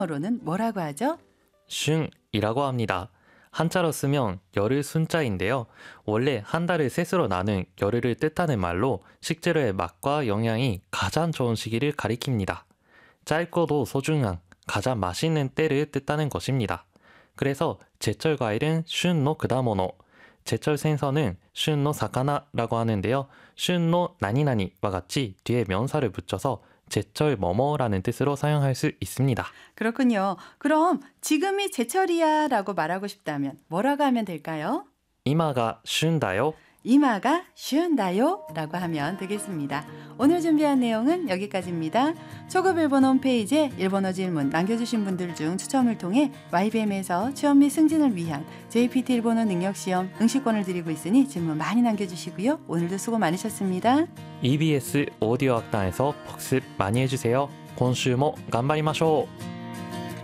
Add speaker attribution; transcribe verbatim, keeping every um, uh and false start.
Speaker 1: 로는 뭐라고 하죠?
Speaker 2: 슌이라고 합니다. 한자로 쓰면 열흘 순자인데요. 원래 한 달을 셋으로 나눈 열흘을 뜻하는 말로 식재료의 맛과 영양이 가장 좋은 시기를 가리킵니다. 짧고도 소중한 가장 맛있는 때를 뜻하는 것입니다. 그래서 제철 과일은 슌노 그다모노, 제철 생선은 슌노 사카나라고 하는데요. 슌노 나니나니와 같이 뒤에 명사를 붙여서 제철 뭐뭐라는 뜻으로 사용할 수 있습니다.
Speaker 1: 그렇군요. 그럼 지금이 제철이야 라고 말하고 싶다면 뭐라고 하면 될까요?
Speaker 2: 이마가 슌다요.
Speaker 1: 이마가 쉬운다요 라고 하면 되겠습니다. 오늘 준비한 내용은 여기까지입니다. 초급 일본어 홈페이지에 일본어 질문 남겨주신 분들 중 추첨을 통해 와이비엠에서 취업 및 승진을 위한 제이피티 일본어 능력시험 응시권을 드리고 있으니 질문 많이 남겨주시고요. 오늘도 수고 많으셨습니다.
Speaker 2: 이비에스 오디오 학당에서 복습 많이 해주세요. 今週も頑張りましょう。